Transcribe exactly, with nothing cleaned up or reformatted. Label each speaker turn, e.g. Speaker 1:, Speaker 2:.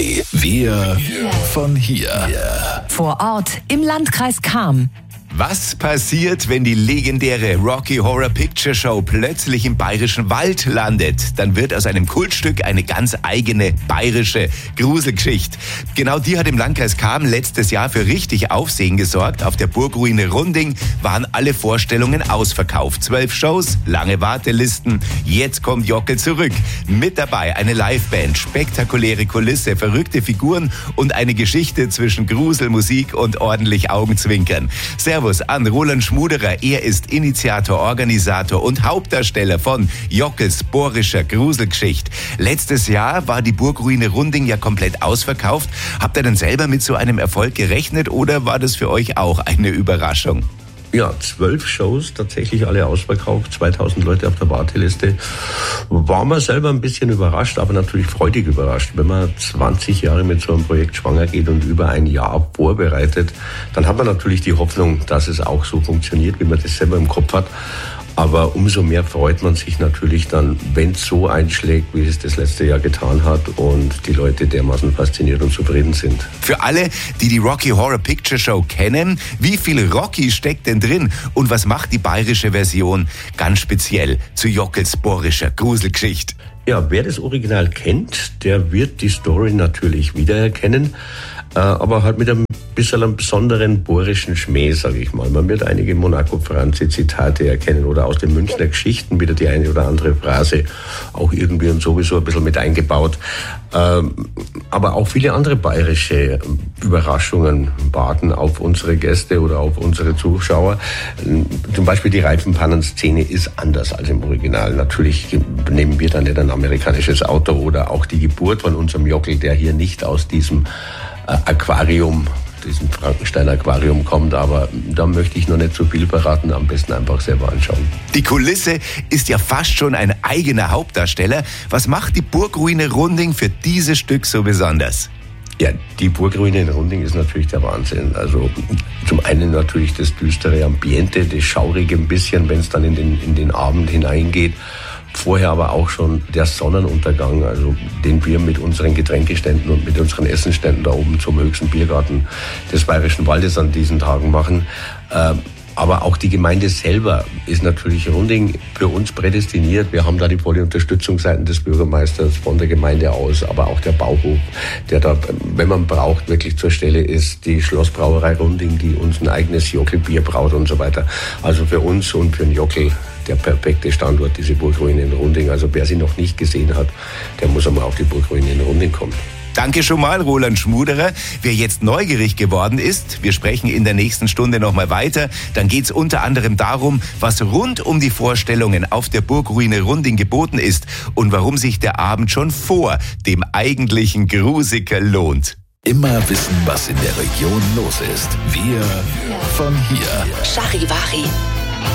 Speaker 1: Charivari, wir von hier.
Speaker 2: Vor Ort im Landkreis Cham.
Speaker 3: Was passiert, wenn die legendäre Rocky Horror Picture Show plötzlich im Bayerischen Wald landet? Dann wird aus einem Kultstück eine ganz eigene bayerische Gruselgeschichte. Genau die hat im Landkreis Cham letztes Jahr für richtig Aufsehen gesorgt. Auf der Burgruine Runding waren alle Vorstellungen ausverkauft. Zwölf Shows, lange Wartelisten. Jetzt kommt Jockel zurück. Mit dabei eine Liveband, spektakuläre Kulisse, verrückte Figuren und eine Geschichte zwischen Grusel, Musik und ordentlich Augenzwinkern. Servus an Roland Schmuderer. Er ist Initiator, Organisator und Hauptdarsteller von Jockels bohrischer Gruselgeschichte. Letztes Jahr war die Burgruine Runding ja komplett ausverkauft. Habt ihr denn selber mit so einem Erfolg gerechnet oder war das für euch auch eine Überraschung?
Speaker 4: Ja, zwölf Shows, tatsächlich alle ausverkauft, zweitausend Leute auf der Warteliste. War man selber ein bisschen überrascht, aber natürlich freudig überrascht. Wenn man zwanzig Jahre mit so einem Projekt schwanger geht und über ein Jahr vorbereitet, dann hat man natürlich die Hoffnung, dass es auch so funktioniert, wie man das selber im Kopf hat. Aber umso mehr freut man sich natürlich dann, wenn es so einschlägt, wie es das letzte Jahr getan hat und die Leute dermaßen fasziniert und zufrieden sind.
Speaker 3: Für alle, die die Rocky Horror Picture Show kennen, wie viel Rocky steckt denn drin und was macht die bayerische Version ganz speziell zu Jockels bohrischer Gruselgeschichte?
Speaker 4: Ja, wer das Original kennt, der wird die Story natürlich wiedererkennen, äh, aber halt mit einem bisschen einen besonderen bohrischen Schmäh, sage ich mal. Man wird einige Monaco-Franzi-Zitate erkennen oder aus den Münchner Geschichten wieder die eine oder andere Phrase auch irgendwie und sowieso ein bisschen mit eingebaut. Ähm, aber auch viele andere bayerische Überraschungen warten auf unsere Gäste oder auf unsere Zuschauer. Zum Beispiel die Reifenpannen-Szene ist anders als im Original. Natürlich nehmen wir dann nicht ein amerikanisches Auto oder auch die Geburt von unserem Jockel, der hier nicht aus diesem äh, Aquarium diesem Frankenstein-Aquarium kommt, aber da möchte ich noch nicht zu viel verraten, am besten einfach selber anschauen.
Speaker 3: Die Kulisse ist ja fast schon ein eigener Hauptdarsteller. Was macht die Burgruine Runding für dieses Stück so besonders?
Speaker 4: Ja, die Burgruine in Runding ist natürlich der Wahnsinn. Also zum einen natürlich das düstere Ambiente, das Schaurige ein bisschen, wenn es dann in den, in den Abend hineingeht. Vorher aber auch schon der Sonnenuntergang, also den wir mit unseren Getränkeständen und mit unseren Essenständen da oben zum höchsten Biergarten des Bayerischen Waldes an diesen Tagen machen. Ähm, aber auch die Gemeinde selber ist natürlich Runding für uns prädestiniert. Wir haben da die volle Unterstützung seitens des Bürgermeisters von der Gemeinde aus, aber auch der Bauhof, der da, wenn man braucht, wirklich zur Stelle ist. Die Schlossbrauerei Runding, die uns ein eigenes Jockelbier braut und so weiter. Also für uns und für den Jockel der perfekte Standort, diese Burgruine in Runding. Also wer sie noch nicht gesehen hat, der muss einmal auf die Burgruine in Runding kommen.
Speaker 3: Danke schon mal, Roland Schmuderer. Wer jetzt neugierig geworden ist, wir sprechen in der nächsten Stunde nochmal weiter. Dann geht's unter anderem darum, was rund um die Vorstellungen auf der Burgruine Runding geboten ist und warum sich der Abend schon vor dem eigentlichen Grusiker lohnt.
Speaker 1: Immer wissen, was in der Region los ist. Wir von hier.
Speaker 2: Charivari.